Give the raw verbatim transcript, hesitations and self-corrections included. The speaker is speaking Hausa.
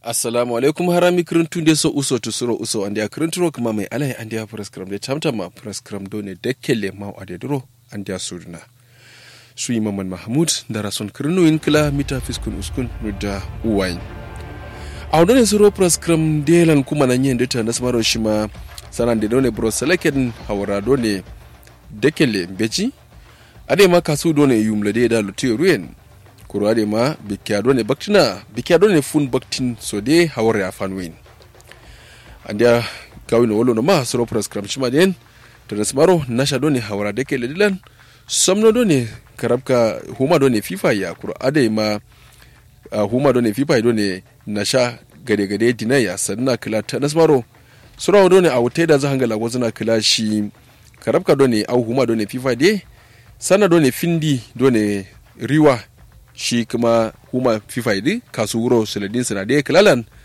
Assalamu alaikum harami kiruntunde so uso to suro uso ande kiruntuno kuma mai alai ande ya prescribe de tamtama prescribe do ne dekkele ma ade duro ande ya surna suyi mamman mahmud da rason kirnu in kila mita fiskun uskun da uwain awdone suro prescribe de lan kuma nan yin dita nasmaro shima sanan de done bro seleken hawra do ne dekkele beji ade ma kasu do ne yumle de da lutu ruyen kurade ma bikiado ne baktina bikiado ne fun baktin so de hawar ya fanwin andia kawin wolo no ma soro prescribe shima den to nasmaro nasha do ne hawra de ke ledilan somno do ne karabka huma do ne fifa ya kurade ma uh, huma do ne fifa do ne nasha gade gade dinaya sanna kila ta nasmaro soro do ne awte da zahangala gozuna kila shi karabka do ne au huma do ne fifa de sana do ne findi do ne riwa shi kuma huma fifa idi kasu wuro siladin suna da kalalan